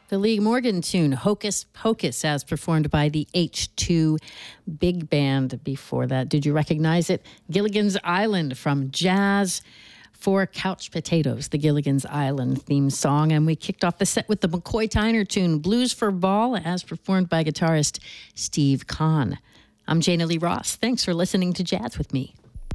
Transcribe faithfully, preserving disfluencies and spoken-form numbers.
The Lee Morgan tune, Hocus Pocus, as performed by the H two Big Band. Before that, did you recognize it? Gilligan's Island from Jazz for Couch Potatoes, the Gilligan's Island theme song. And we kicked off the set with the McCoy Tyner tune, Blues for Ball, as performed by guitarist Steve Kahn. I'm Jana Lee Ross. Thanks for listening to Jazz with me.